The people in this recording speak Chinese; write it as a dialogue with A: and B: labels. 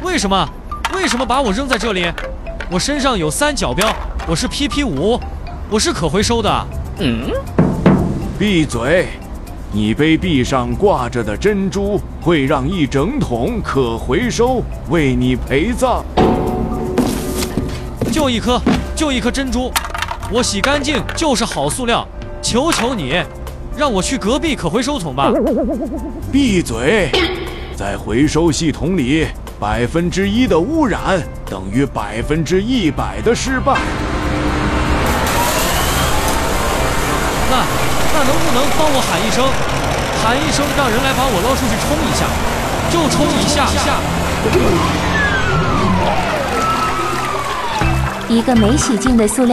A: 为什么？为什么把我扔在这里？我身上有3角标，我是 PP5，我是可回收的。
B: 闭嘴！你杯壁上挂着的珍珠会让一整桶可回收为你陪葬。
A: 就一颗珍珠，我洗干净就是好塑料。求求你，让我去隔壁可回收桶吧。
B: 闭嘴！在回收系统里，1%的污染等于100%的失败。
A: 那能不能帮我喊一声，让人来把我捞出去冲一下，就冲一下。
C: 一个没洗净的塑料